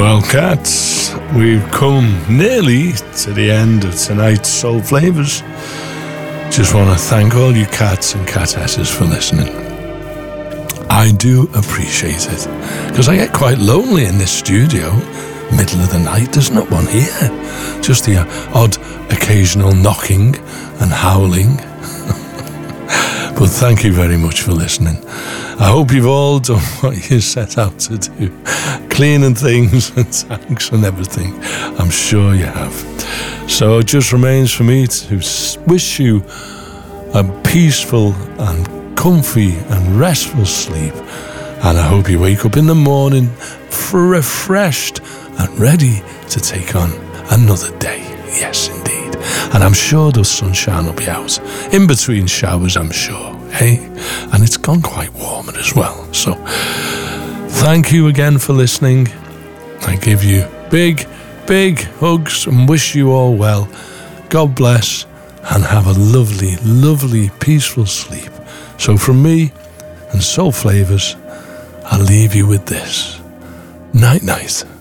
Well, cats, we've come nearly to the end of tonight's Soul Flavours. Just want to thank all you cats and catesses for listening. I do appreciate it, because I get quite lonely in this studio. Middle of the night, there's no one here. Just the odd occasional knocking and howling. But thank you very much for listening. I hope you've all done what you set out to do. Cleaning things and tanks and everything. I'm sure you have. So it just remains for me to wish you a peaceful and comfy and restful sleep. And I hope you wake up in the morning refreshed and ready to take on another day. Yes, indeed. And I'm sure the sunshine will be out. In between showers, I'm sure. Hey? And it's gone quite warmer as well. So, thank you again for listening. I give you big, big hugs and wish you all well. God bless and have a lovely, lovely, peaceful sleep. So from me and Soul Flavours, I'll leave you with this. Night, night.